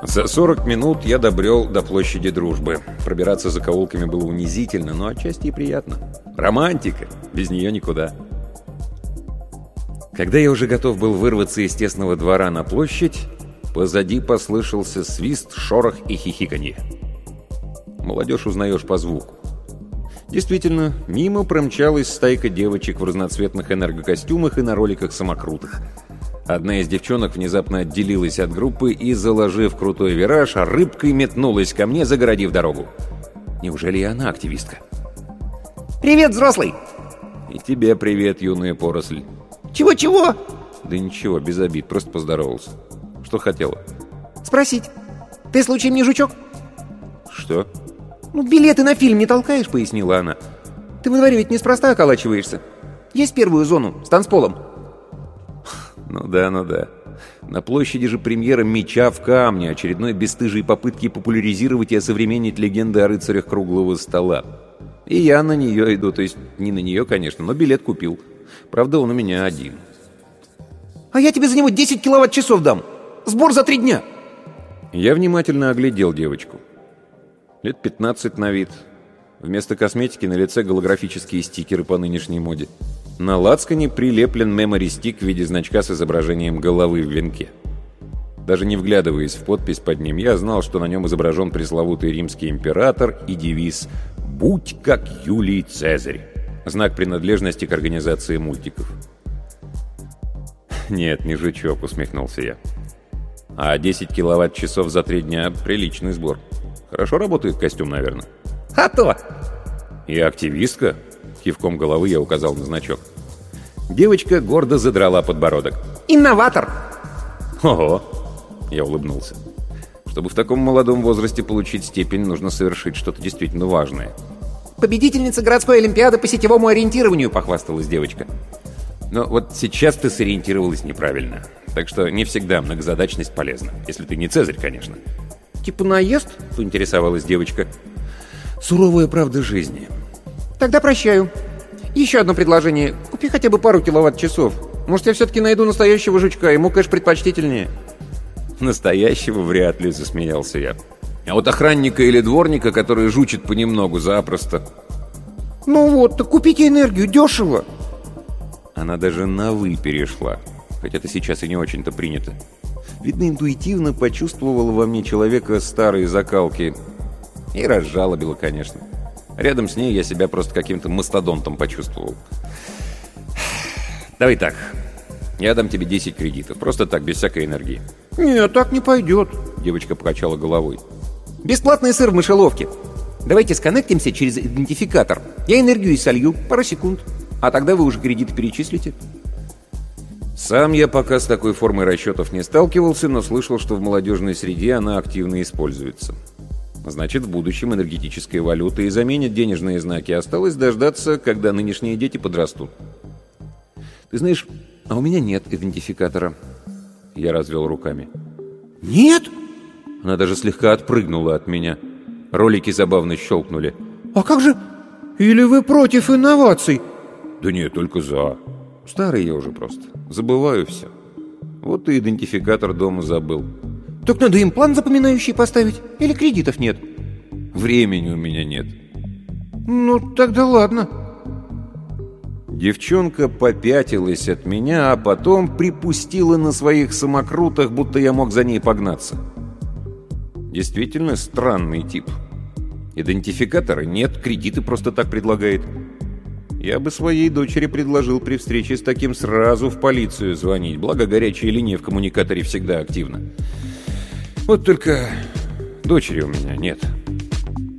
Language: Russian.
За 40 минут я добрел до площади Дружбы. Пробираться закоулками было унизительно, но отчасти и приятно. Романтика, без нее никуда. Когда я уже готов был вырваться из тесного двора на площадь, позади послышался свист, шорох и хихиканье. Молодежь узнаешь по звуку. Действительно, мимо промчалась стайка девочек в разноцветных энергокостюмах и на роликах-самокрутах. Одна из девчонок внезапно отделилась от группы и, заложив крутой вираж, рыбкой метнулась ко мне, загородив дорогу. Неужели и она активистка? «Привет, взрослый!» «И тебе привет, юная поросль!» «Чего-чего?» «Да ничего, без обид, просто поздоровался. Что хотела?» «Спросить. Ты случаем не жучок?» «Что?» «Ну, билеты на фильм не толкаешь», — пояснила она. «Ты во дворе ведь неспроста околачиваешься. Есть первую зону с танцполом». Ну да. На площади же премьера «Меча в камне», очередной бесстыжей попытки популяризировать и осовременить легенды о рыцарях круглого стола. И я на нее иду, то есть не на нее, конечно, но билет купил. Правда, он у меня один. «А я тебе за него 10 киловатт-часов дам. Сбор за 3 дня». Я внимательно оглядел девочку. Лет 15 на вид. Вместо косметики на лице голографические стикеры по нынешней моде. На лацкане прилеплен мемори-стик в виде значка с изображением головы в венке. Даже не вглядываясь в подпись под ним, я знал, что на нем изображен пресловутый римский император и девиз «Будь как Юлий Цезарь», знак принадлежности к организации мультиков. «Нет, не жучок», — усмехнулся я. «А 10 киловатт-часов за 3 дня — приличный сбор. Хорошо работает костюм, наверное». «А то!» «И активистка?» — кивком головы я указал на значок. Девочка гордо задрала подбородок. «Инноватор!» «Ого!» — я улыбнулся. «Чтобы в таком молодом возрасте получить степень, нужно совершить что-то действительно важное». «Победительница городской олимпиады по сетевому ориентированию», — похвасталась девочка. Но вот сейчас ты сориентировалась неправильно. Так что не всегда многозадачность полезна. Если ты не Цезарь, конечно. «Типа наезд?» — поинтересовалась девочка. «Суровая правда жизни». «Тогда прощаю. Еще одно предложение. Купи хотя бы пару киловатт-часов. Может, я все-таки найду настоящего жучка, ему, конечно, предпочтительнее». «Настоящего вряд ли», — засмеялся я. «А вот охранника или дворника, который жучит понемногу, запросто». «Ну вот, так купите энергию, дешево». Она даже на «вы» перешла, хоть это сейчас и не очень-то принято. Видно, интуитивно почувствовала во мне человека старой закалки. И разжалобила, конечно. Рядом с ней я себя просто каким-то мастодонтом почувствовал. «Давай так. Я дам тебе 10 кредитов. Просто так, без всякой энергии». «Нет, так не пойдет», — девочка покачала головой. «Бесплатный сыр в мышеловке. Давайте сконнектимся через идентификатор. Я энергию и солью. Пару секунд. А тогда вы уже кредиты перечислите». Сам я пока с такой формой расчетов не сталкивался, но слышал, что в молодежной среде она активно используется. Значит, в будущем энергетическая валюта и заменит денежные знаки. Осталось дождаться, когда нынешние дети подрастут. «Ты знаешь, а у меня нет идентификатора». Я развел руками. «Нет?» Она даже слегка отпрыгнула от меня. Ролики забавно щелкнули. «А как же? Или вы против инноваций?» «Да нет, только за. Старый я уже просто. Забываю все. Вот и идентификатор дома забыл». «Так надо имплант запоминающий поставить. Или кредитов нет?» «Времени у меня нет». «Ну, тогда ладно». Девчонка попятилась от меня, а потом припустила на своих самокрутах, будто я мог за ней погнаться. Действительно странный тип. Идентификатора нет, кредиты просто так предлагает. Я бы своей дочери предложил при встрече с таким сразу в полицию звонить, благо горячая линия в коммуникаторе всегда активна. Вот только дочери у меня нет.